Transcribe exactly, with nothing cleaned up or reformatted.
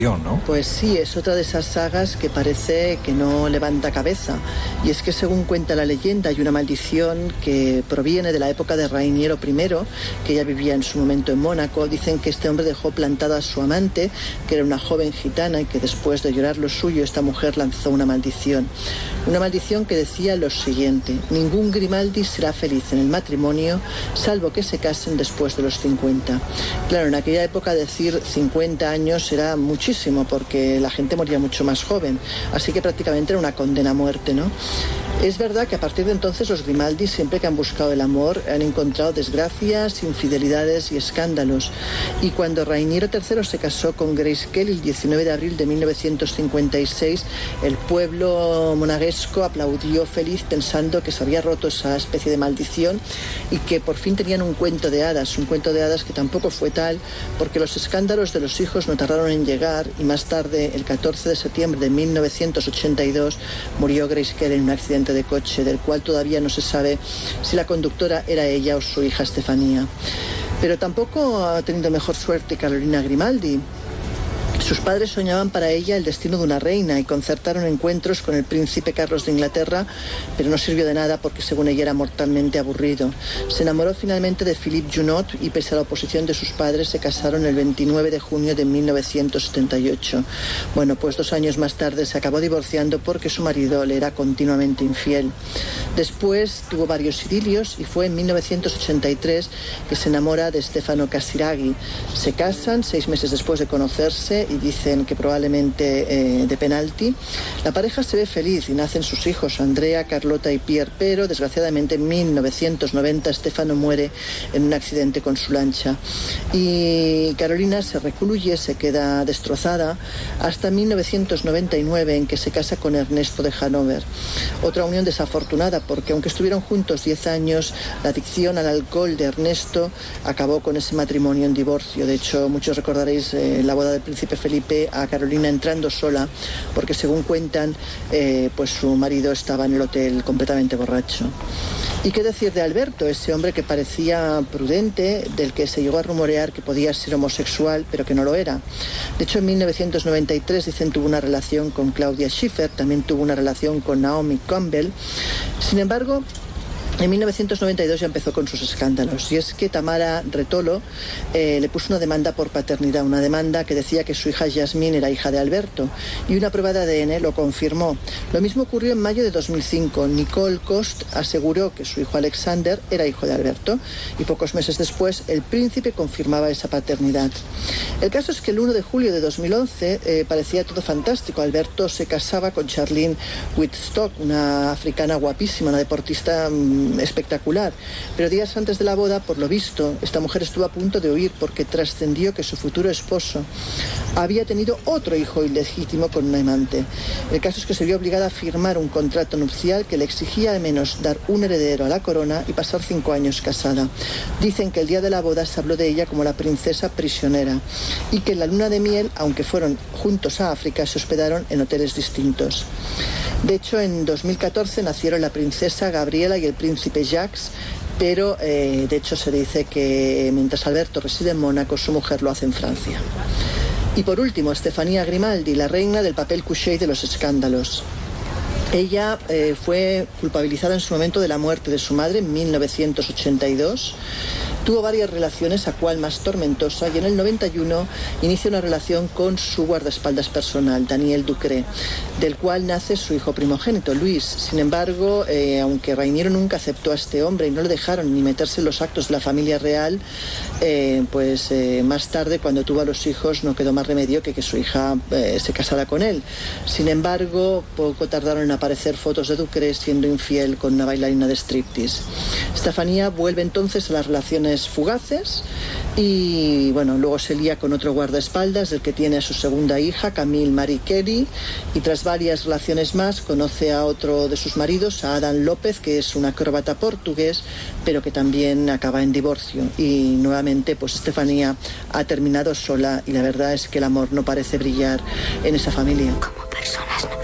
¿no? Pues sí, es otra de esas sagas que parece que no levanta cabeza. Y es que según cuenta la leyenda hay una maldición que proviene de la época de Rainiero primero, que ya vivía en su momento en Mónaco. Dicen que este hombre dejó plantada a su amante, que era una joven gitana, y que después de llorar lo suyo, esta mujer lanzó una maldición. Una maldición que decía lo siguiente: ningún Grimaldi será feliz en el matrimonio, salvo que se casen después de los cincuenta. Claro, en aquella época decir cincuenta años era muchísimo, porque la gente moría mucho más joven, así que prácticamente era una condena a muerte, ¿no? Es verdad que a partir de entonces los Grimaldi, siempre que han buscado el amor, han encontrado desgracias, infidelidades y escándalos. Y cuando Rainiero tercero se casó con Grace Kelly el diecinueve de abril de mil novecientos cincuenta y seis, el pueblo monegasco aplaudió feliz pensando que se había roto esa especie de maldición y que por fin tenían un cuento de hadas, un cuento de hadas que tampoco fue tal, porque los escándalos de los hijos no tardaron en llegar y más tarde, el catorce de septiembre de mil novecientos ochenta y dos, murió Grace Kelly en un accidente de coche, del cual todavía no se sabe si la conductora era ella o su hija Estefanía. Pero tampoco ha tenido mejor suerte Carolina Grimaldi. Sus padres soñaban para ella el destino de una reina y concertaron encuentros con el príncipe Carlos de Inglaterra, pero no sirvió de nada porque según ella era mortalmente aburrido. Se enamoró finalmente de Philippe Junot y pese a la oposición de sus padres se casaron el veintinueve de junio de mil novecientos setenta y ocho. Bueno, pues dos años más tarde se acabó divorciando porque su marido le era continuamente infiel. Después tuvo varios idilios y fue en mil novecientos ochenta y tres que se enamora de Stefano Casiraghi. Se casan seis meses después de conocerse y dicen que probablemente eh, de penalti. La pareja se ve feliz y nacen sus hijos, Andrea, Carlota y Pierre, pero desgraciadamente en mil novecientos noventa Stefano muere en un accidente con su lancha. Y Carolina se recluye, se queda destrozada, hasta mil novecientos noventa y nueve, en que se casa con Ernesto de Hannover. Otra unión desafortunada, porque aunque estuvieron juntos diez años, la adicción al alcohol de Ernesto acabó con ese matrimonio en divorcio. De hecho, muchos recordaréis eh, la boda del príncipe Felipe a Carolina entrando sola, porque según cuentan, eh, pues su marido estaba en el hotel completamente borracho. ¿Y qué decir de Alberto, ese hombre que parecía prudente, del que se llegó a rumorear que podía ser homosexual, pero que no lo era? De hecho, en mil novecientos noventa y tres, dicen, tuvo una relación con Claudia Schiffer, también tuvo una relación con Naomi Campbell. Sin embargo, en mil novecientos noventa y dos ya empezó con sus escándalos, y es que Tamara Retolo eh, le puso una demanda por paternidad, una demanda que decía que su hija Yasmín era hija de Alberto, y una prueba de A D N lo confirmó. Lo mismo ocurrió en mayo de dos mil cinco. Nicole Cost aseguró que su hijo Alexander era hijo de Alberto, y pocos meses después el príncipe confirmaba esa paternidad. El caso es que el uno de julio de dos mil once eh, parecía todo fantástico. Alberto se casaba con Charlene Whitstock, una africana guapísima, una deportista mmm, espectacular, pero días antes de la boda, por lo visto, esta mujer estuvo a punto de huir porque trascendió que su futuro esposo había tenido otro hijo ilegítimo con una amante. El caso es que se vio obligada a firmar un contrato nupcial que le exigía al menos dar un heredero a la corona y pasar cinco años casada. Dicen que el día de la boda se habló de ella como la princesa prisionera y que en la luna de miel, aunque fueron juntos a África, se hospedaron en hoteles distintos. De hecho, en dos mil catorce nacieron la princesa Gabriela y el príncipe Jacques, pero eh, de hecho se dice que mientras Alberto reside en Mónaco, su mujer lo hace en Francia. Y por último, Estefanía Grimaldi, la reina del papel couché de los escándalos. Ella eh, fue culpabilizada en su momento de la muerte de su madre en mil novecientos ochenta y dos. Tuvo varias relaciones, a cual más tormentosa, y en el noventa y uno inicia una relación con su guardaespaldas personal, Daniel Ducré, del cual nace su hijo primogénito, Luis. Sin embargo, eh, aunque Rainiero nunca aceptó a este hombre y no le dejaron ni meterse en los actos de la familia real, eh, pues eh, más tarde, cuando tuvo a los hijos, no quedó más remedio que que su hija eh, se casara con él. Sin embargo, poco tardaron en aparecer fotos de Ducré siendo infiel con una bailarina de striptease. Estefanía vuelve entonces a las relaciones fugaces y bueno, luego se lía con otro guardaespaldas del que tiene a su segunda hija, Camille Marie Kelly, y tras varias relaciones más conoce a otro de sus maridos, a Adán López, que es un acróbata portugués, pero que también acaba en divorcio. Y nuevamente pues Estefanía ha terminado sola y la verdad es que el amor no parece brillar en esa familia. Como personas